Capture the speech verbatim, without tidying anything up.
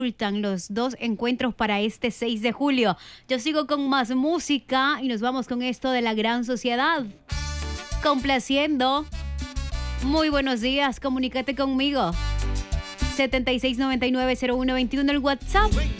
los dos encuentros para este seis de julio. Yo sigo con más música y nos vamos con esto de la gran sociedad. Complaciendo. Muy buenos días, comunícate conmigo. setenta y seis noventa y nueve cero uno veintiuno el WhatsApp.